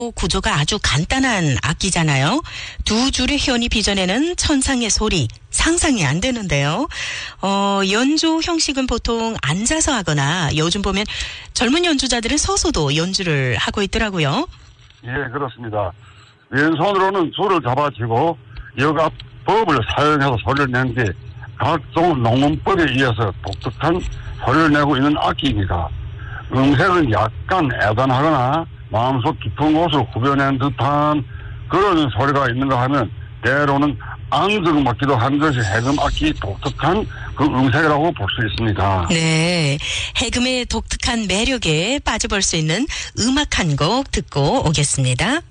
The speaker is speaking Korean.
구조가 아주 간단한 악기잖아요. 두 줄의 현이 빚어내는 천상의 소리, 상상이 안 되는데요. 연주 형식은 보통 앉아서 하거나 요즘 보면 젊은 연주자들은 서서도 연주를 하고 있더라고요. 예, 그렇습니다. 왼손으로는 줄을 잡아쥐고 역압법을 사용해서 소리를 내는 게 각종 농문법에 의해서 독특한 소리를 내고 있는 악기입니다. 음색은 약간 애단하거나 마음속 깊은 곳을 구별하는 듯한 그런 소리가 있는가 하면 때로는 앙증맞기도 한 것이 해금 악기 독특한 그 음색이라고 볼 수 있습니다. 네, 해금의 독특한 매력에 빠져볼 수 있는 음악 한 곡 듣고 오겠습니다.